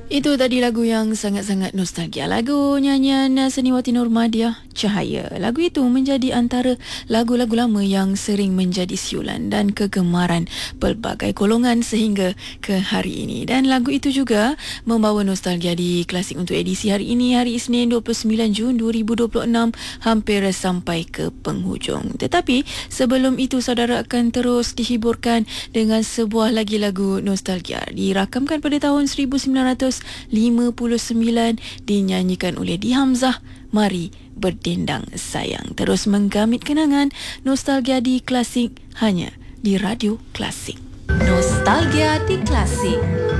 Itu tadi lagu yang sangat-sangat nostalgia. Lagu nyanyian Seniwati Nurmadiah, Cahaya. Lagu itu menjadi antara lagu-lagu lama yang sering menjadi siulan dan kegemaran pelbagai golongan sehingga ke hari ini. Dan lagu itu juga membawa nostalgia di Klasik untuk edisi hari ini, hari Isnin 29 Jun 2026, hampir sampai ke penghujung. Tetapi sebelum itu saudara akan terus dihiburkan dengan sebuah lagi lagu nostalgia dirakamkan pada tahun 1959, dinyanyikan oleh Di Hamzah. Mari berdendang sayang. Terus menggamit kenangan nostalgia di Klasik, hanya di Radio Klasik. Nostalgia di Klasik.